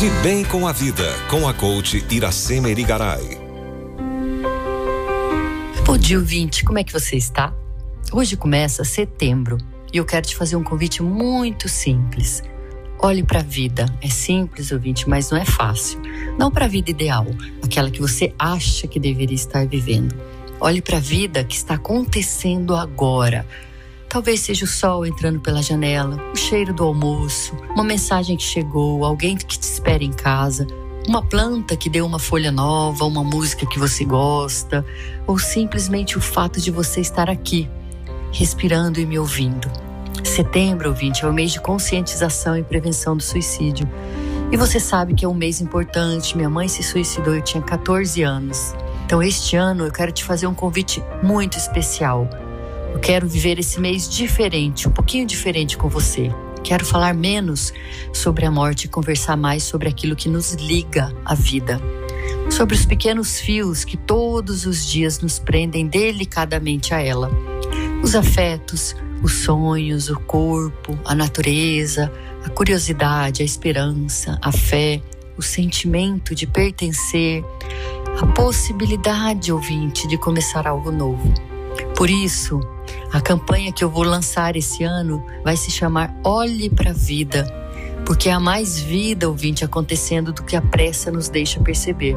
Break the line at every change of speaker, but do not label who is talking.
De Bem com a Vida, com a coach Iracema Irigaray.
Bom dia, ouvinte, como é que você está? Hoje começa setembro e eu quero te fazer um convite muito simples. Olhe para a vida. É simples, ouvinte, mas não é fácil. Não para a vida ideal, aquela que você acha que deveria estar vivendo. Olhe para a vida que está acontecendo agora. Talvez seja o sol entrando pela janela, o cheiro do almoço, uma mensagem que chegou, alguém que te espera em casa, uma planta que deu uma folha nova, uma música que você gosta, ou simplesmente o fato de você estar aqui, respirando e me ouvindo. Setembro, ouvinte, é o mês de conscientização e prevenção do suicídio. E você sabe que é um mês importante. Minha mãe se suicidou, eu tinha 14 anos. Então este ano eu quero te fazer um convite muito especial. Eu quero viver esse mês diferente, um pouquinho diferente com você. Quero falar menos sobre a morte e conversar mais sobre aquilo que nos liga à vida. Sobre os pequenos fios que todos os dias nos prendem delicadamente a ela. Os afetos, os sonhos, o corpo, a natureza, a curiosidade, a esperança, a fé, o sentimento de pertencer, a possibilidade, ouvinte, de começar algo novo. Por isso, a campanha que eu vou lançar esse ano vai se chamar Olhe para a Vida, porque há mais vida, ouvinte, acontecendo do que a pressa nos deixa perceber.